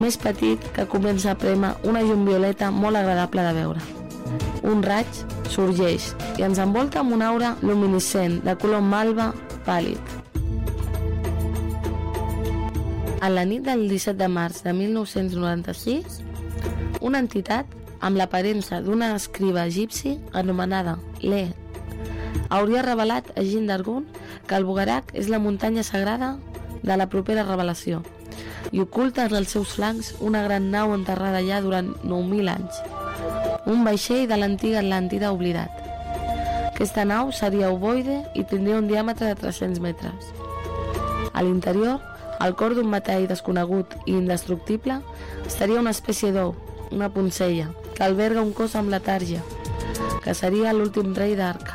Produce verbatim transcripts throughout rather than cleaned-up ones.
més petit que comença a prémer una llum violeta molt agradable de veure. Un raig sorgeix i ens envolta amb una aura luminescent de color malva pàl·lid. A la nit del disset de març de mil nou-cents noranta-sis, una entitat amb l'aparença d'una escriba egipci anomenada Le hauria revelat a Jean d'Argun que el Bugarak és la muntanya sagrada de la propera revelació i oculta en els seus flancs una gran nau enterrada allà durant nou mil anys, un vaixell de l'antiga Atlàntida oblidat. Aquesta nau seria ovoide i tindria un diàmetre de tres-cents metres. A l'interior, al cor d'un metall desconegut i indestructible, estaria una espècie d'ou, una poncella, que alberga un cos amb letàrgia, que seria l'últim rei d'Arca.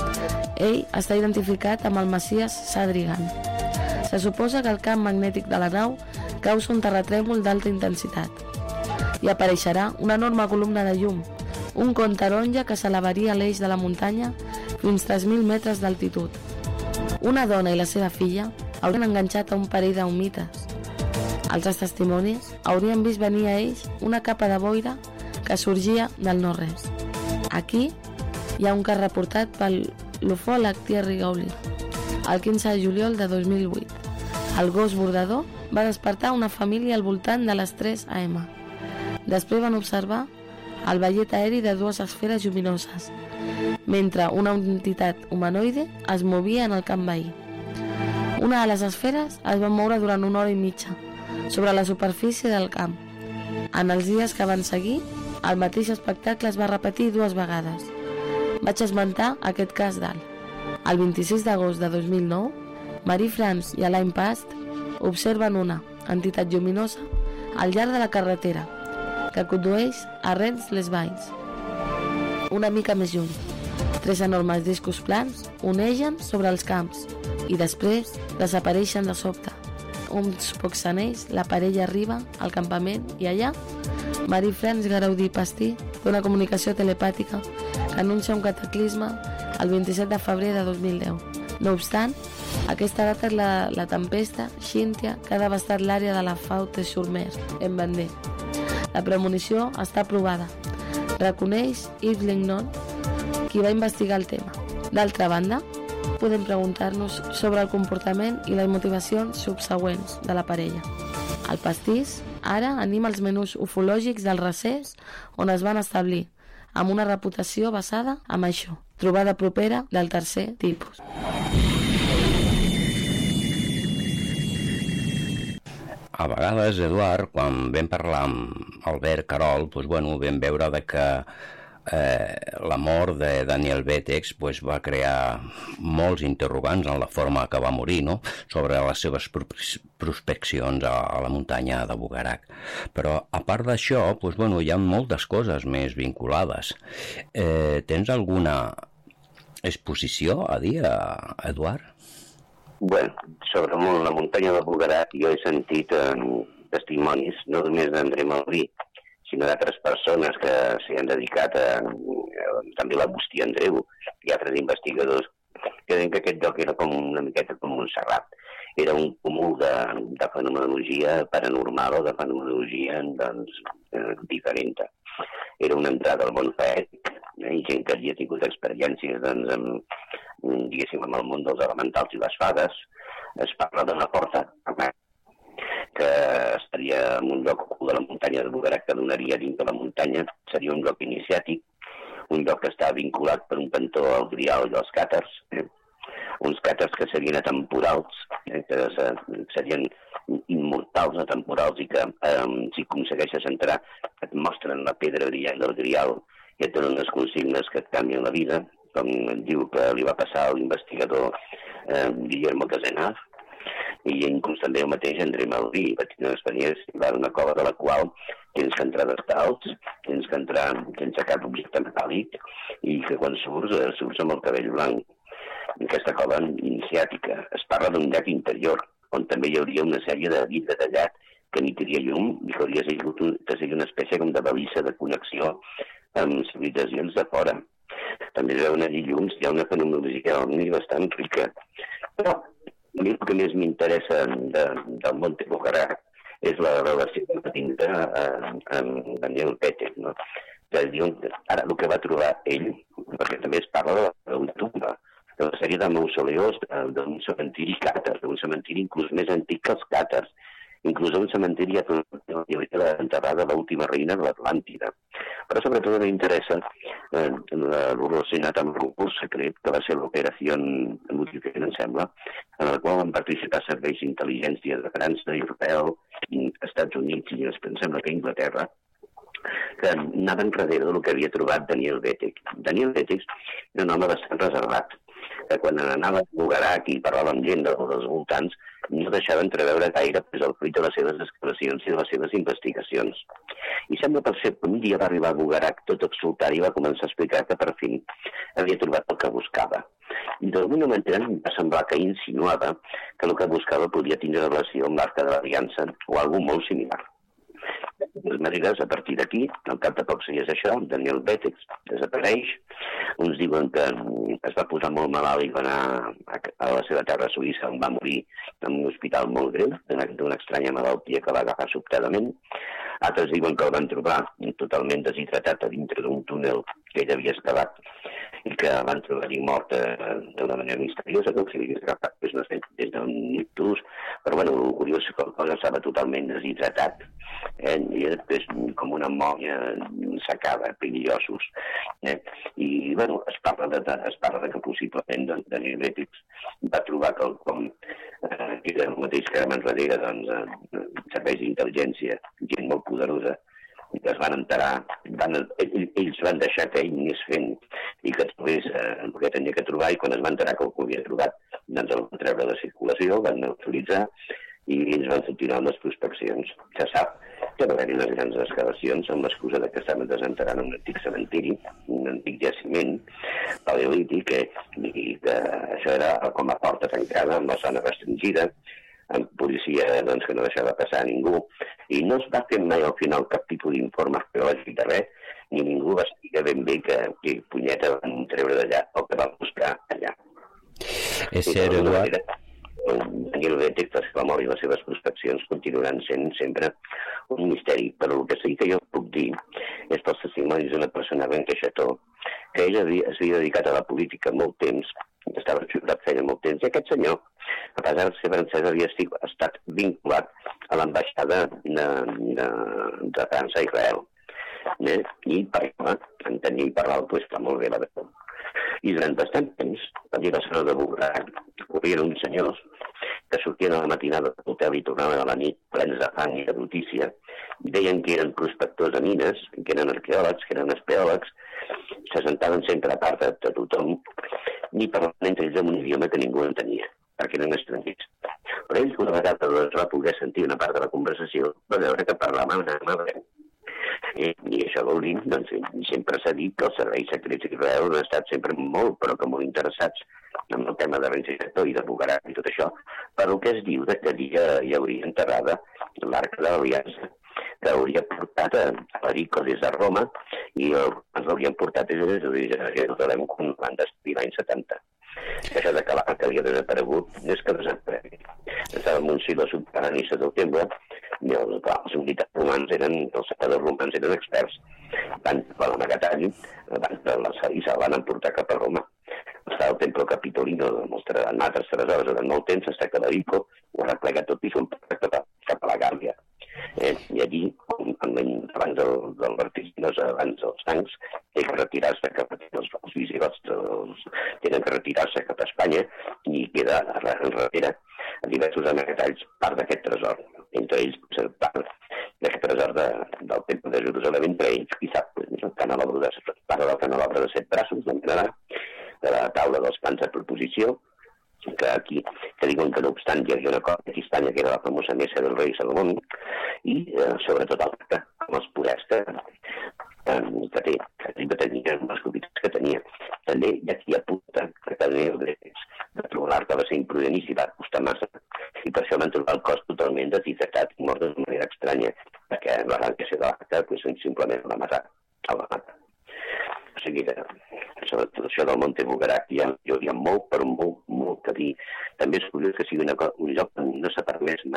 Ell està identificat amb el Messies Sadrigan. Se suposa que el camp magnètic de la nau causa un terratrèmol d'alta intensitat i apareixerà una enorme columna de llum, un con taronja que s'elevaria a l'eix de la muntanya fins tres mil metres d'altitud. Una dona i la seva filla haurien enganxat a un parell d'humites. Altres testimonis haurien vist venir a ells una capa de boira que sorgia del no-res. Aquí hi ha un cas reportat pel l'ufòleg Thierry Gaulier, el quinze de juliol de dos mil vuit. El gos bordador va despertar una família al voltant de les tres a ema. Després van observar el vellet aeri de dues esferes lluminoses, mentre una entitat humanoide es movia en el camp veí. Una de les esferes es va moure durant una hora i mitja sobre la superfície del camp. En els dies que van seguir, el mateix espectacle es va repetir dues vegades. Vaig esmentar aquest cas dalt. El vint-i-sis d'agost de dos mil nou, Marie-France i Alain Past observen una entitat lluminosa al llarg de la carretera que condueix a Rennes-les-Bains. Una mica més lluny, tres enormes discos plans onegen sobre els camps i després desapareixen de sobte. Uns pocs anells, la parella arriba al campament i allà Marie-France Gaudí Pastí té una comunicació telepàtica que anuncia un cataclisme el vint-i-set de febrer de dos mil deu. No obstant, aquesta data és la, la tempesta Xíntia que ha devastat l'àrea de la Faute-sur-Mer, en Vendée. La premonició està aprovada, reconeix Yves Lignon, qui va investigar el tema. D'altra banda, podem preguntar-nos sobre el comportament i les motivacions subsegüents de la parella. El pastís ara anima els menús ufològics del recés on es van establir, amb una reputació basada en això, trobada propera del tercer tipus. A vegades, Eduard, quan vam parlar amb Albert Carol, doncs, bueno, vam veure de que eh, la mort de Daniel Bétex pues, va crear molts interrogants en la forma que va morir, no? Sobre les seves prospeccions a, a la muntanya de Bugarak. Però, a part d'això, pues, bueno, hi ha moltes coses més vinculades. Eh, tens alguna exposició a dir, Eduard? Bueno, sobre la muntanya de Bugarak jo he sentit eh, testimonis, no només d'André Malví, sinó d'altres persones que s'hi han dedicat, a, a, també l'Agustí Andreu i altres investigadors, que deien que aquest lloc era com una miqueta com Montserrat. Era un cúmul de, de fenomenologia paranormal o de fenomenologia doncs, eh, diferent. Era una entrada al món fètic, eh, i gent que havia tingut experiències doncs, amb, diguéssim, amb el món dels elementals i les fades. Es parla d'una porta que estaria en un lloc ocult de la muntanya de Bugarak que donaria dins de la muntanya. Seria un lloc iniciàtic, un lloc que està vinculat per un cantó al grial i als càtars, eh? Uns càtars que serien atemporals, eh? Que serien immortals, atemporals, i que eh, si aconsegueixes entrar et mostren la pedra brillant del grial i et donen unes consignes que et canvien la vida, com diu que li va passar a l'investigador eh, Guillermo Casenaz, i inclús també el mateix André Malví va tenir una experiència, va d'una cova de la qual tens que entrar descalç, tens que entrar sense cap objecte metàl·lic, i que quan surts, eh, surts amb el cabell blanc. Aquesta cova iniciàtica es parla d'un llac interior, on també hi hauria una sèrie de vidre tallat que emitiria llum i que hauria sigut un, que seria una espècie com de balissa de connexió amb civilitzacions de fora. També hi veuen allí llums, hi ha una fenomenologia bastant rica. Però a mi el que més m'interessa de, del Monte Bugarak és la relació que va tindre amb Daniel Bètec, no? Ara, el que va trobar ell, perquè també es parla d'una tumba, de la sèrie de mausoleos d'un cementiri càtar, d'un cementiri inclús més antic que els càtars, inclús un cementiri hi havia enterrada l'última reina de l'Atlàntida. Però sobretot m'interessa eh, el relacionat amb el concurs secret, que va ser l'operació Lucifer, em sembla, en la qual van participar serveis d'intel·ligència de França, Israel, Estats Units i em sembla que Inglaterra, que anaven darrere del que havia trobat Daniel Bètec. Daniel Bètec era un home bastant reservat, que quan anava a Bugarak i parlava amb gent dels voltants, no deixava entreveure gaire pues, el fruit de les seves excavacions i de les seves investigacions. I sembla per ser que un dia va arribar a Bugarak tot exultant i va començar a explicar que per fi havia trobat el que buscava. I d'alguna manera em va semblar que insinuava que el que buscava podia tindre relació amb l'Arca de l'Aliança o alguna molt similar. De totes maneres, a partir d'aquí, al cap de pocs dies això, Daniel Bètec desapareix. Uns diuen que es va posar molt malalt i va anar a la seva terra suïssa, on va morir en un hospital molt greu, d'una estranya malaltia que va agafar sobtadament. Altres diuen que el van trobar totalment deshidratat a dintre d'un túnel que ell havia excavat i que van trobar-hi mort d'una manera misteriosa, com si hagués agafat des d'un ictus, però bueno, el curiós és que el cos estava totalment deshidratat eh? i després com una mòmia secada, perillosos. Eh? I bueno, es parla de, es parla de que possiblement doncs, Daniel Bètec va trobar quelcom eh, que era el mateix que era enrere doncs, eh, serveis d'intel·ligència, gent molt poderosa, que es van enterar, van, ells van deixar que ell anés fent i que trobés eh, el que tenia que trobar, i quan es van enterar que ho havia trobat, doncs el van treure de circulació, el van autoritzar i ells van continuar amb les prospeccions. Se sap que va haver-hi unes grans excavacions amb l'excusa de que estaven desenterrant un antic cementiri, un antic jaciment paleolític, eh, i que això era com a porta tancada amb la zona restringida, amb policia doncs, que no deixava passar a ningú, i no es va fer mai al final cap tipus d'informe arqueològic de res, ni ningú va explicar ben bé que, que punyeta van treure d'allà o que van buscar allà. És cert, Eduard. Daniel Bètec, la mort i les seves prospeccions continuaran sent sempre un misteri, però el que sí que jo puc dir és pels testimonis d'una persona ben queixató, que ell havia, es havia dedicat a la política molt temps, estava jurat feina molt temps, i aquest senyor, a pesar de ser francès, havia estat vinculat a l'ambaixada de, de, de França a Israel. Eh? I parlava, entenia i parlava, doncs està molt bé la veu. I durant bastant temps, a dir la zona de Bugarak, corrien uns senyors que sortien a la matinada de l'hotel i tornaven a la nit plens de fang i de brutícia, deien que eren prospectors de mines, que eren arqueòlegs, que eren espeòlegs, se sentaven sempre a part de, de tothom i parlaven entre ells en un idioma que ningú entenia, perquè eren estrangers. Però ells, una vegada es va poder sentir una part de la conversació, va veure que parlaven en hebreu. I, i això vol dir, doncs, sempre s'ha dit que els serveis secrets d'Israel han estat sempre molt, però que molt interessats en el tema de Renzi i de Bugarak i tot això, però que es diu que hi, hi hauria enterrada l'Arca de l'Aliança, que hauria portat a Perico des de Roma, i els l'haurien portat des de Jerusalem quan van destruir l'any setanta. Això de que l'arca havia desaparegut no és que desaparegui. Estava en un silo subterrani sota el temple, i els, clar, els militars romans eren, els saquadors romans eren experts. Van a l'amagatall, van per la i se'l van emportar cap a Roma. Estava el temple Capitolino, amb altres tresors durant molt temps, està a Perico, ho ha replegat tot i s'ho cap a, cap a la Gàmbia. Eh, I allí, abans del, del vertiginós, abans dels tancs, té que retirar-se cap a els, els visigots, els, tenen que retirar-se cap a Espanya i queda enrere a diversos amagatalls part d'aquest tresor. Entre ells, part d'aquest tresor de, del temple de Jerusalem, entre ells, qui sap, el canelobre de, part del canelobre de set braços, de la taula dels pans de proposició, que aquí, que diuen que no obstant hi havia una cosa aquí a Espanya que era la famosa mesa del rei Salomón, i eh, sobretot l'altre, amb els poders que, que, que té, que tenia, amb les propietats que tenia. També hi ha qui apunta que Daniel Bètec de trobar l'arca va ser imprudent i s'hi va costar massa, i per això van trobar el cos totalment deshidratat i mort d'una manera estranya, perquè l'arrancació de l'arca pues, simplement el va matar, el va matar. O sigui que, sobretot això del Monte Bugarak, hi ha, hi hauria molt, però molt, molt que dir. També és curiós que sigui una, un lloc que no s'ha permès mai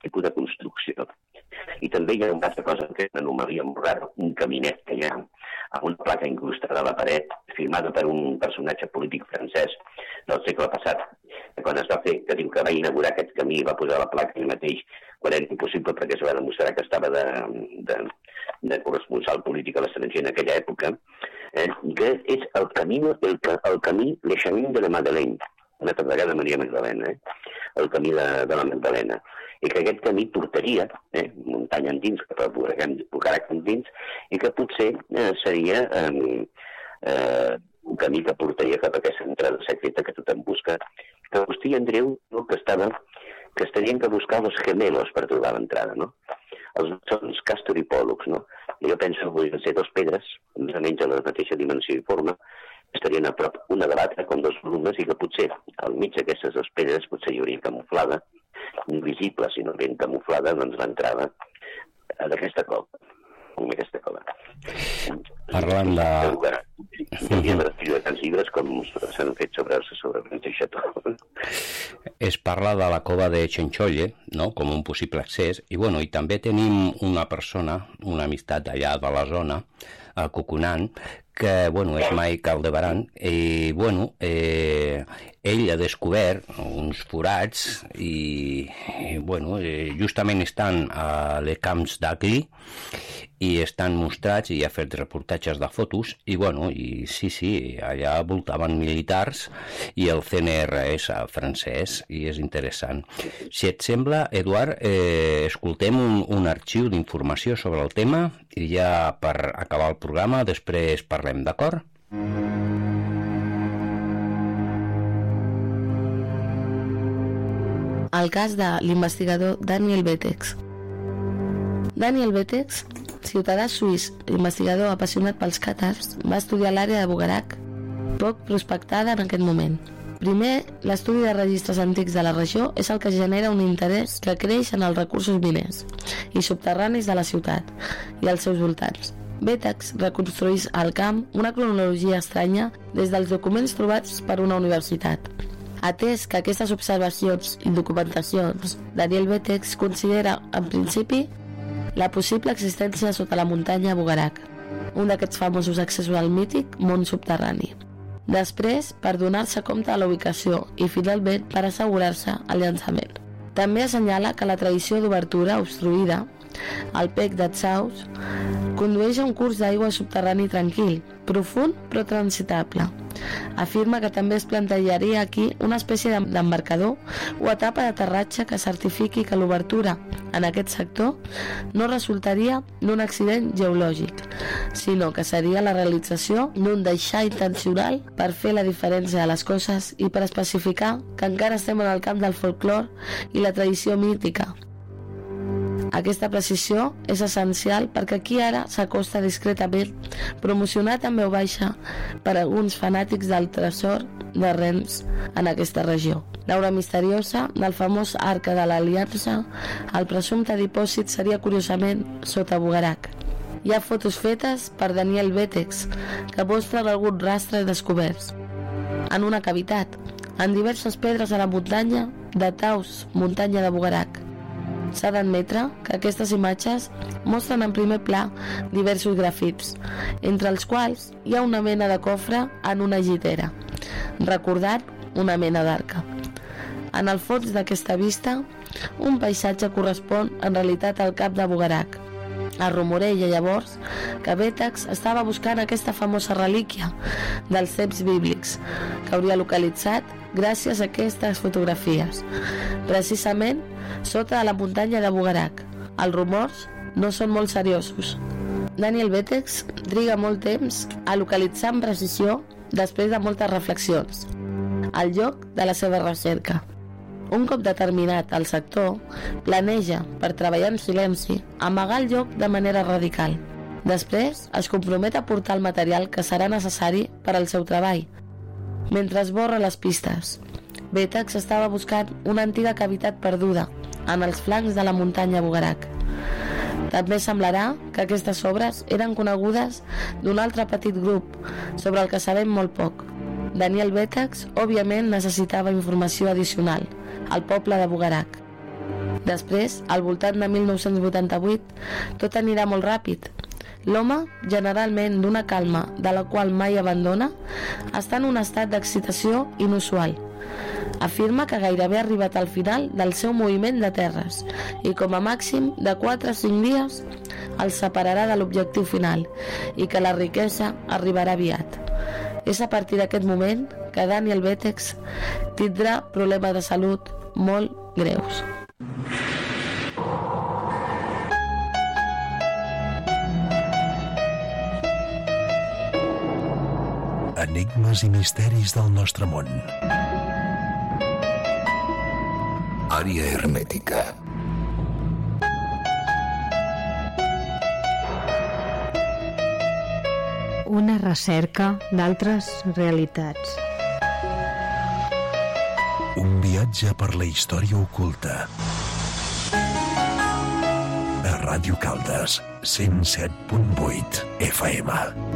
tipus de construcció. I també hi ha una altra cosa que és una anomalia molt rara, un caminet que hi ha amb una placa incrustada a la paret, firmada per un personatge polític francès del segle passat, que quan es va fer, que diu que va inaugurar aquest camí i va posar la placa ell mateix, quan era impossible perquè es va demostrar que estava de, de, de corresponsal polític a l'estranger en aquella època, eh, que és el camí, el, el camí Le Chemin de la Madeleine, una altra vegada Maria Magdalena, eh? el camí de, de la Magdalena, i que aquest camí portaria, eh, muntanya endins, cap a Bugarach endins, i que potser eh, seria eh, eh, un camí que portaria cap a aquesta entrada secreta que tothom busca, que Agustí i Andreu no, que, estava, que es tenien que buscar els gemelos per trobar l'entrada, no? Els són Càstor i Pòl·lux, no? I jo penso que podrien ser dos pedres, més o menys de la mateixa dimensió i forma, estarien a prop una de l'altra com dos columnes i que potser al mig d'aquestes dues pedres potser hi hauria camuflada, invisible, sinó ben camuflada, doncs l'entrada d'aquesta cova. Aquesta cova. Parlant de... Hi havia d'escriure tants llibres com s'han fet sobre, sobre Francesc Chateau. Es parla de la cova de Chencholle, no?, com un possible accés, i, bueno, i també tenim una persona, una amistat allà de la zona, a Cucunant, que, bueno, és Mike Aldebaran, i, bueno, eh, ell ha descobert uns forats i, i bueno, eh, justament estan a les camps d'Agli i estan mostrats i ha fet reportatges de fotos i, bueno, i sí, sí, allà voltaven militars i el C N R S francès i és interessant. Si et sembla, Eduard, eh, escoltem un, un arxiu d'informació sobre el tema i ja per acabar el programa després parlem, d'acord? El cas de l'investigador Daniel Betex. Daniel Betex, ciutadà suís, investigador apassionat pels càtars, va estudiar l'àrea de Bugarach, poc prospectada en aquest moment. Primer, l'estudi de registres antics de la regió és el que genera un interès que creix en els recursos miners i subterranis de la ciutat i els seus voltants. Betex reconstrueix al camp una cronologia estranya des dels documents trobats per una universitat. Atès que aquestes observacions i documentacions, Daniel Betex considera, en principi, la possible existència sota la muntanya Bugarach, un d'aquests famosos accessos al mític món subterrani. Després, per donar-se compte de la ubicació i, finalment, per assegurar-se el llançament. També assenyala que la tradició d'obertura obstruïda, el Pec d'Atsaus, condueix a un curs d'aigua subterrani tranquil, profund però transitable. Afirma que també es plantejaria aquí una espècie d'embarcador o etapa d'aterratge que certifiqui que l'obertura en aquest sector no resultaria d'un accident geològic, sinó que seria la realització d'un deixar intencional per fer la diferència de les coses i per especificar que encara estem en el camp del folklore i la tradició mítica. Aquesta precisió és essencial perquè aquí ara s'acosta discretament, promocionat en veu baixa per alguns fanàtics del tresor de Reims en aquesta regió. L'aura misteriosa del famós Arca de l'Aliança, el presumpte dipòsit seria curiosament sota Bugarach. Hi ha fotos fetes per Daniel Betex que mostren algun rastre descoberts. En una cavitat, en diverses pedres a la muntanya de Taus, muntanya de Bugarach. S'ha d'admetre que aquestes imatges mostren en primer pla diversos grafits, entre els quals hi ha una mena de cofre en una llitera, recordant una mena d'arca. En el fons d'aquesta vista, un paisatge correspon en realitat al cap de Bugarach. Es rumoreja llavors que Betex estava buscant aquesta famosa relíquia dels temps bíblics, que hauria localitzat gràcies a aquestes fotografies, precisament sota de la muntanya de Bugarach. Els rumors no són molt seriosos. Daniel Betex triga molt temps a localitzar amb precisió, després de moltes reflexions, el lloc de la seva recerca. Un cop determinat el sector, planeja, per treballar en silenci, amagar el lloc de manera radical. Després, es compromet a portar el material que serà necessari per al seu treball. Mentre esborra les pistes, Betex estava buscant una antiga cavitat perduda en els flancs de la muntanya Bugarach. També semblarà que aquestes obres eren conegudes d'un altre petit grup, sobre el que sabem molt poc. Daniel Betex, òbviament, necessitava informació addicional al poble de Bugarach. Després, al voltant de mil nou-cents vuitanta-vuit, tot anirà molt ràpid. L'home, generalment d'una calma de la qual mai abandona, està en un estat d'excitació inusual. Afirma que gairebé ha arribat al final del seu moviment de terres i com a màxim de quatre a cinc dies el separarà de l'objectiu final i que la riquesa arribarà aviat. És a partir d'aquest moment que Daniel Betex tindrà problemes de salut molt greus. Enigmes i misteris del nostre món. Àrea hermètica. Una recerca d'altres realitats. Un viatge per la història oculta. A Ràdio Caldes, cent set punt vuit F M.